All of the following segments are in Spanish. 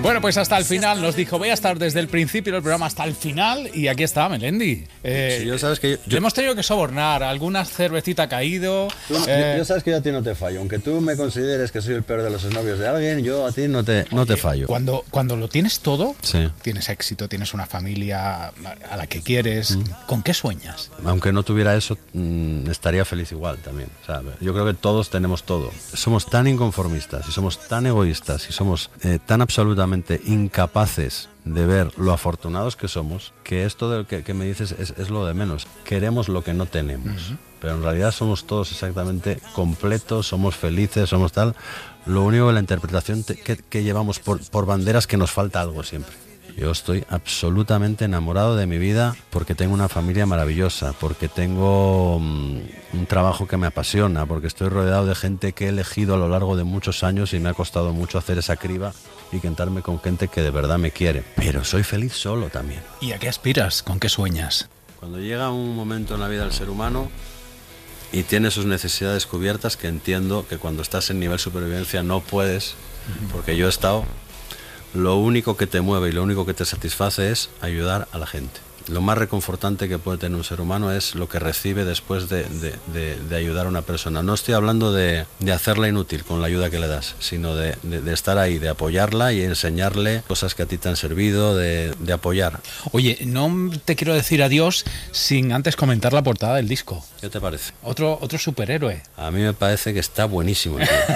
Bueno, pues hasta el final nos dijo, voy a estar desde el principio del programa hasta el final, y aquí está Melendi. Sí, yo sabes que Le hemos tenido que sobornar, alguna cervecita ha caído. Yo sabes que yo a ti no te fallo, aunque tú me consideres que soy el peor de los exnovios de alguien, yo a ti no te fallo. Cuando lo tienes todo, Sí. tienes éxito, tienes una familia a la que quieres, ¿con qué sueñas? Aunque no tuviera eso, estaría feliz igual también. O sea, yo creo que todos tenemos todo. Somos tan inconformistas y somos tan egoístas y somos tan absolutamente incapaces de ver lo afortunados que somos, que esto de que me dices es lo de menos. Queremos lo que no tenemos, pero en realidad somos todos exactamente completos, somos felices, somos tal. Lo único que la interpretación que llevamos por banderas, que nos falta algo siempre. Yo estoy absolutamente enamorado de mi vida porque tengo una familia maravillosa, porque tengo un trabajo que me apasiona, porque estoy rodeado de gente que he elegido a lo largo de muchos años y me ha costado mucho hacer esa criba y contarme con gente que de verdad me quiere. Pero soy feliz solo también. ¿Y a qué aspiras? ¿Con qué sueñas? Cuando llega un momento en la vida del ser humano y tiene sus necesidades cubiertas, que entiendo que cuando estás en nivel supervivencia no puedes, porque yo he estado... Lo único que te mueve y lo único que te satisface es ayudar a la gente. Lo más reconfortante que puede tener un ser humano es lo que recibe después de ayudar a una persona. No estoy hablando de hacerla inútil con la ayuda que le das, sino de estar ahí, de apoyarla y enseñarle cosas que a ti te han servido, de apoyar. Oye, no te quiero decir adiós sin antes comentar la portada del disco. ¿Qué te parece? Otro superhéroe. A mí me parece que está buenísimo.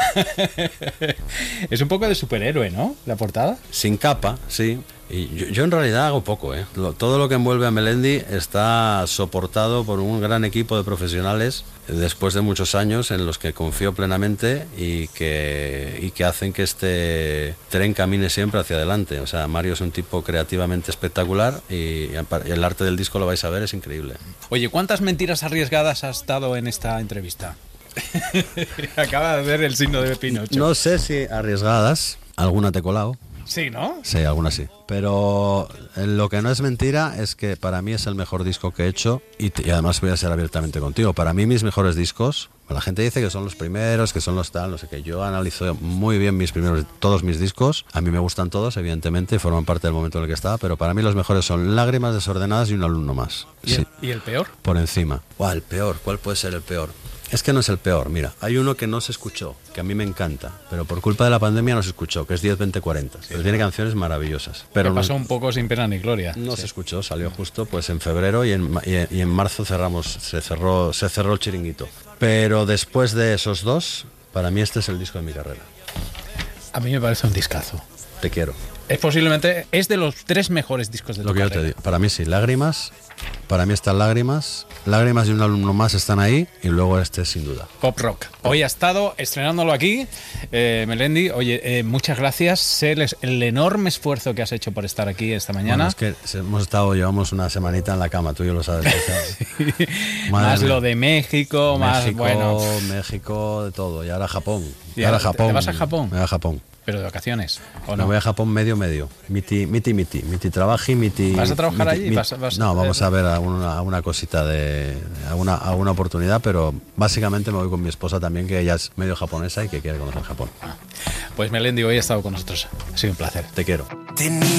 Es un poco de superhéroe, ¿no? La portada. Sin capa, sí. Y yo en realidad hago poco, ¿eh? Todo lo que envuelve a Melendi está soportado por un gran equipo de profesionales después de muchos años en los que confío plenamente y que hacen que este tren camine siempre hacia adelante. O sea, Mario es un tipo creativamente espectacular y el arte del disco, lo vais a ver, es increíble. Oye, ¿cuántas mentiras arriesgadas has dado en esta entrevista? Acaba de ver el signo de Pinocho. No sé si arriesgadas, alguna te he colado. Sí, ¿no? Sí, algunas sí. Pero lo que no es mentira es que para mí es el mejor disco que he hecho y además voy a ser abiertamente contigo. Para mí mis mejores discos, la gente dice que son los primeros, que son los tal, no sé qué. Yo analizo muy bien todos mis discos. A mí me gustan todos, evidentemente, forman parte del momento en el que estaba, pero para mí los mejores son Lágrimas desordenadas y Un alumno más. ¿Y el peor? Por encima. El peor, ¿cuál puede ser el peor? Es que no es el peor, mira, hay uno que no se escuchó, que a mí me encanta, pero por culpa de la pandemia no se escuchó, que es 10-20-40, pero tiene canciones maravillosas. Pero que pasó un poco sin pena ni gloria. No se escuchó, salió justo pues en febrero y en marzo se cerró el chiringuito. Pero después de esos dos, para mí este es el disco de mi carrera. A mí me parece un discazo. Te quiero. Posiblemente es de los 3 mejores discos de tu carrera. Yo te digo, para mí sí, Lágrimas, para mí están Lágrimas y Un alumno más están ahí y luego este sin duda. Pop rock. Hoy ha estado estrenándolo aquí, Melendi. Oye, muchas gracias. Sé el enorme esfuerzo que has hecho por estar aquí esta mañana. Bueno, es que llevamos una semanita en la cama, tú ya lo sabes. Sí. Más lo de México, más bueno. México, de todo. Y ahora Japón. ¿Te vas a Japón? Me voy a Japón. ¿Pero de vacaciones? ¿O no? Me voy a Japón medio. Miti trabaji, miti... ¿Vas a trabajar allí? No, vamos a ver alguna cosita alguna oportunidad, pero básicamente me voy con mi esposa también, que ella es medio japonesa y que quiere conocer Japón. Pues Melendi, hoy ha estado con nosotros. Ha sido un placer. Te quiero.